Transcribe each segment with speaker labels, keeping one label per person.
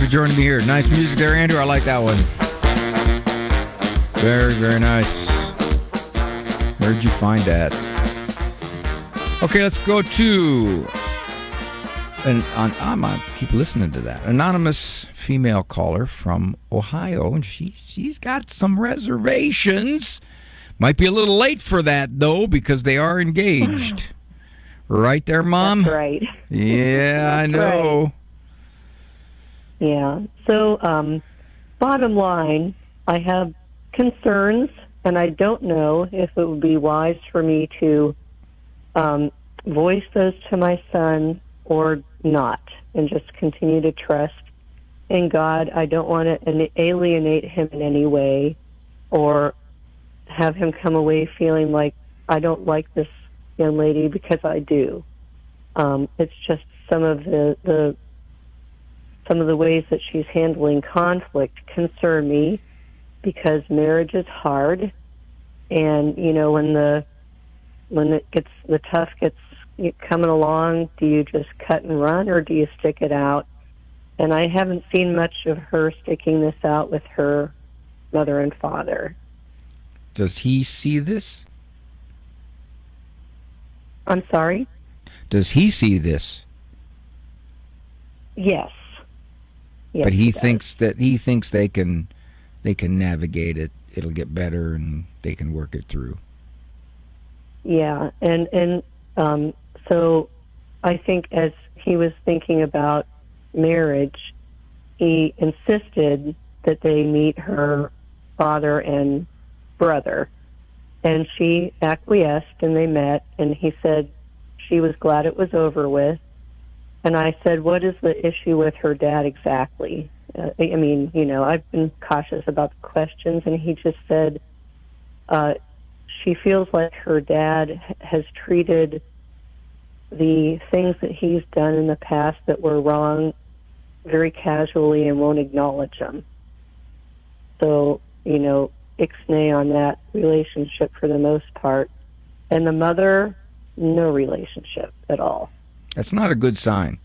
Speaker 1: for joining me here. Nice music there, Andrew. I like that one. Very, very nice. Where'd you find that? Okay, let's go to... I'm going to keep listening to that. Anonymous female caller from Ohio, and she's got some reservations. Might be a little late for that, though, because they are engaged. Right there, Mom?
Speaker 2: That's right.
Speaker 1: Yeah, I know.
Speaker 2: Right. Yeah. So, bottom line, I have concerns, and I don't know if it would be wise for me to voice those to my son or not, and just continue to trust in God. I don't want to alienate him in any way or have him come away feeling like I don't like this young lady, because I do. It's just some of the ways that she's handling conflict concern me, because marriage is hard, and when the tough gets coming along, do you just cut and run, or do you stick it out? And I haven't seen much of her sticking this out with her mother and father.
Speaker 1: Does he see this?
Speaker 2: I'm sorry?
Speaker 1: Does he see this?
Speaker 2: Yes.
Speaker 1: But he thinks they can navigate it. It'll get better, and they can work it through.
Speaker 2: Yeah, and so I think as he was thinking about marriage, he insisted that they meet her father and brother, and she acquiesced, and they met, and he said she was glad it was over with. And I said, what is the issue with her dad exactly? I've been cautious about the questions, and he just said she feels like her dad has treated the things that he's done in the past that were wrong very casually and won't acknowledge them. So, ixnay on that relationship for the most part. And the mother, no relationship at all.
Speaker 1: That's not a good sign.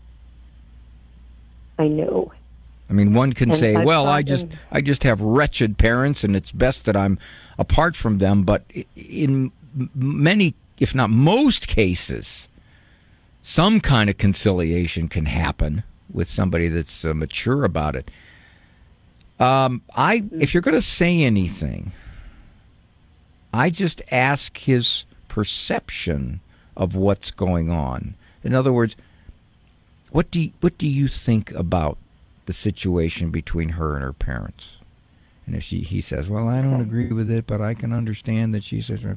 Speaker 2: I know.
Speaker 1: I mean, one can say, well, I just have wretched parents, and it's best that I'm apart from them. But in many, if not most cases, some kind of conciliation can happen with somebody that's mature about it. If you're going to say anything, I just ask his perception of what's going on. In other words, what do you think about the situation between her and her parents? And if he says, well, I don't agree with it, but I can understand that she says,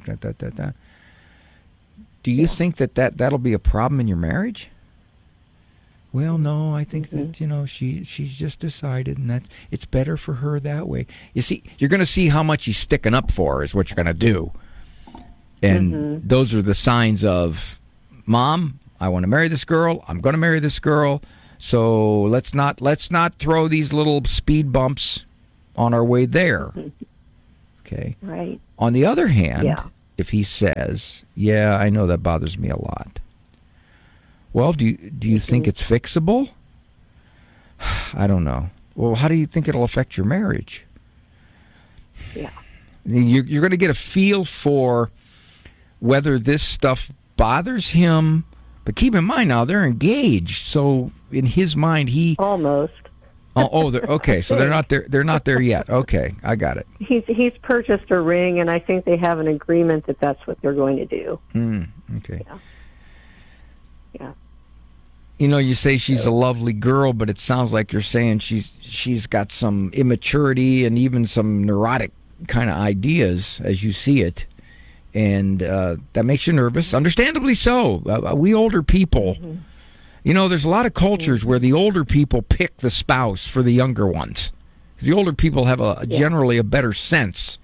Speaker 1: do you think that'll be a problem in your marriage? Well, no, I think that, she's just decided, and it's better for her that way. You see, you're going to see how much he's sticking up for is what you're going to do. And those are the signs of, Mom, I want to marry this girl. I'm going to marry this girl. So let's not throw these little speed bumps on our way there. Okay.
Speaker 2: Right.
Speaker 1: On the other hand, if he says, yeah, I know that bothers me a lot. Well, do you think it's fixable? I don't know. Well, how do you think it'll affect your marriage?
Speaker 2: Yeah.
Speaker 1: You're going to get a feel for whether this stuff bothers him. But keep in mind now, they're engaged. So in his mind, he...
Speaker 2: Almost.
Speaker 1: Okay. So they're not there. They're not there yet. Okay, I got it.
Speaker 2: He's purchased a ring, and I think they have an agreement that that's what they're going to do.
Speaker 1: Okay.
Speaker 2: Yeah.
Speaker 1: You say she's a lovely girl, but it sounds like you're saying she's got some immaturity and even some neurotic kind of ideas as you see it. And that makes you nervous, understandably so. We older people, there's a lot of cultures where the older people pick the spouse for the younger ones. 'Cause the older people have generally a better sense.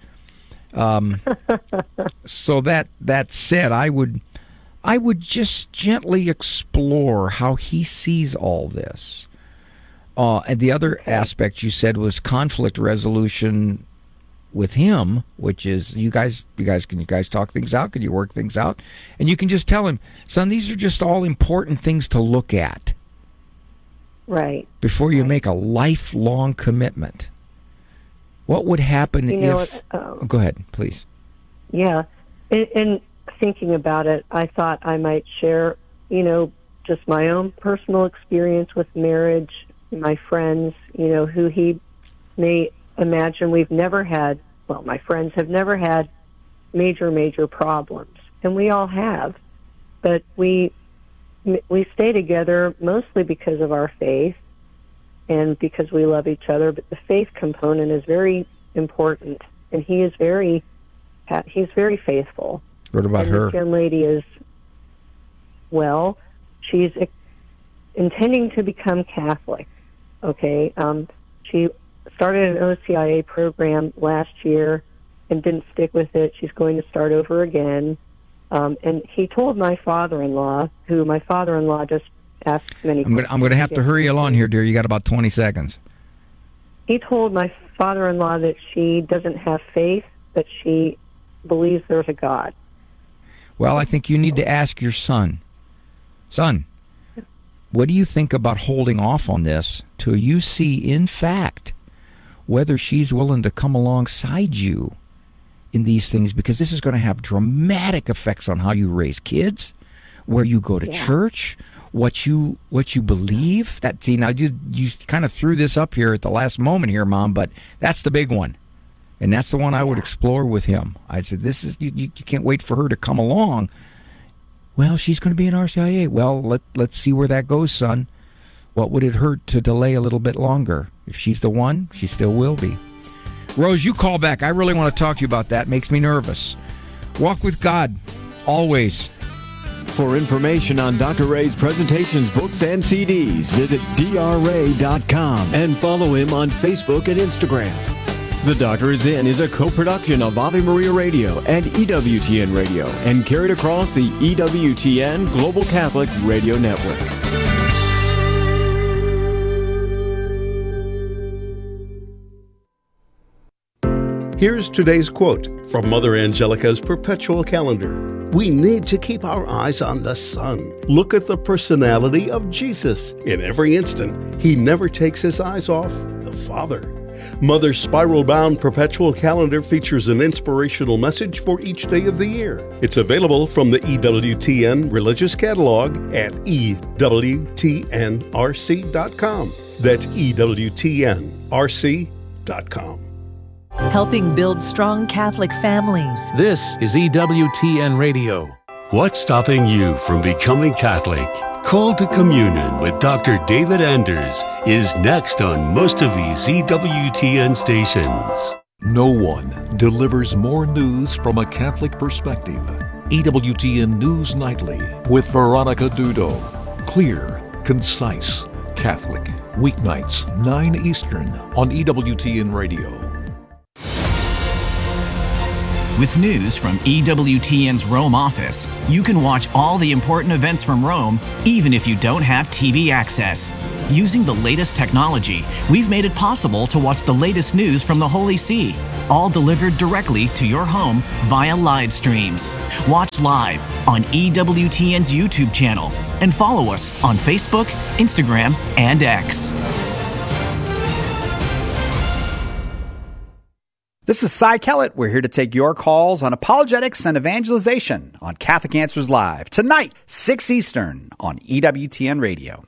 Speaker 1: So that said, I would just gently explore how he sees all this. And the other aspect you said was conflict resolution with him, which is you guys talk things out? Can you work things out? And you can just tell him, son, these are just all important things to look at.
Speaker 2: Right.
Speaker 1: before you make a lifelong commitment. What would happen if... go ahead, please.
Speaker 2: Yeah. In thinking about it, I thought I might share, just my own personal experience with marriage, my friends, who he may imagine we've never had, well, my friends have never had major problems. And we all have. But we stay together mostly because of our faith and because we love each other. But the faith component is very important. And he's very faithful.
Speaker 1: What about her?
Speaker 2: This young lady is, well, she's intending to become Catholic. Okay, she started an OCIA program last year and didn't stick with it. She's going to start over again. And he told my father-in-law, who my father-in-law just asked many questions.
Speaker 1: I'm going to have to hurry you along here, dear. You got about 20 seconds.
Speaker 2: He told my father-in-law that she doesn't have faith, but she believes there's a God.
Speaker 1: Well, I think you need to ask your son. Son, what do you think about holding off on this till you see, in fact, whether she's willing to come alongside you in these things? Because this is going to have dramatic effects on how you raise kids, where you go to church, what you believe. Now you kind of threw this up here at the last moment here, Mom, but that's the big one. And that's the one I would explore with him. I said, this is you can't wait for her to come along. Well, she's going to be in RCIA. Well, let's see where that goes, son. What would it hurt to delay a little bit longer? If she's the one, she still will be. Rose, you call back. I really want to talk to you about that. It makes me nervous. Walk with God, always.
Speaker 3: For information on Dr. Ray's presentations, books, and CDs, visit drray.com and follow him on Facebook and Instagram. The Doctor Is In is a co-production of Ave Maria Radio and EWTN Radio and carried across the EWTN Global Catholic Radio Network.
Speaker 4: Here's today's quote from Mother Angelica's Perpetual Calendar. We need to keep our eyes on the Son. Look at the personality of Jesus. In every instant, he never takes his eyes off the Father. Mother's spiral-bound Perpetual Calendar features an inspirational message for each day of the year. It's available from the EWTN Religious Catalog at EWTNRC.com. That's EWTNRC.com.
Speaker 5: Helping build strong Catholic families.
Speaker 6: This is EWTN Radio.
Speaker 7: What's stopping you from becoming Catholic? Call to Communion with Dr. David Anders is next on most of these EWTN stations.
Speaker 8: No one delivers more news from a Catholic perspective. EWTN News Nightly with Veronica Dudo. Clear, concise, Catholic. Weeknights, 9 Eastern on EWTN Radio.
Speaker 9: With news from EWTN's Rome office, you can watch all the important events from Rome, even if you don't have TV access. Using the latest technology, we've made it possible to watch the latest news from the Holy See, all delivered directly to your home via live streams. Watch live on EWTN's YouTube channel and follow us on Facebook, Instagram, and X.
Speaker 10: This is Cy Kellett. We're here to take your calls on apologetics and evangelization on Catholic Answers Live. Tonight, 6 Eastern on EWTN Radio.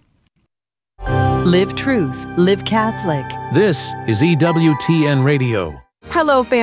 Speaker 5: Live truth, live Catholic.
Speaker 6: This is EWTN Radio.
Speaker 5: Hello, family.